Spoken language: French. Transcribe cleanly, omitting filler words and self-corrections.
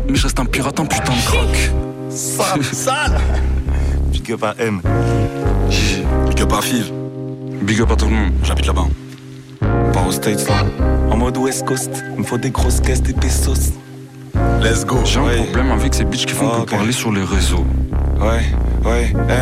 Mais je reste un pirate, un putain de croc. Sale. Big up à M. Big up à Fiv. Big up à tout le monde, j'habite là-bas. Pas aux States là. En mode West Coast. Il me faut des grosses caisses, des pesos. Let's go. J'ai un problème avec ces bitches qui font que ok. parler sur les réseaux. Ouais,